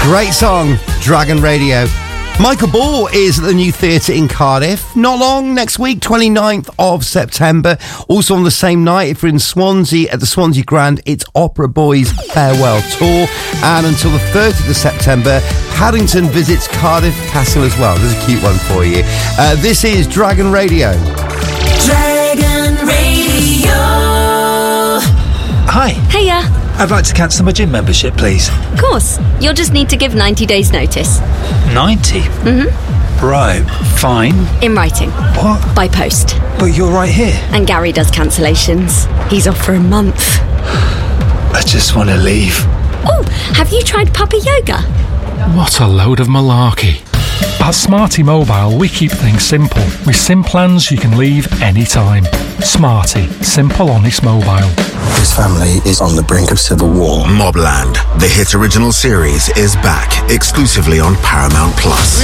Great song, Dragon Radio. Michael Ball is at the New Theatre in Cardiff. Not long, next week, 29th of September. Also on the same night, if you're in Swansea at the Swansea Grand, it's Opera Boys Farewell Tour. And until the 30th of September, Paddington visits Cardiff Castle as well. There's a cute one for you. This is Dragon Radio. Dragon Radio. Hi. Hiya. I'd like to cancel my gym membership, please. Of course. You'll just need to give 90 days notice. 90? Mm-hmm. Right, fine. In writing. What? By post. But you're right here. And Gary does cancellations. He's off for a month. I just want to leave. Oh, have you tried Puppy Yoga? What a load of malarkey. At Smarty Mobile, we keep things simple. With SIM plans you can leave anytime. Smarty. Simple, honest mobile. His family is on the brink of civil war. Mobland, the hit original series, is back exclusively on Paramount Plus.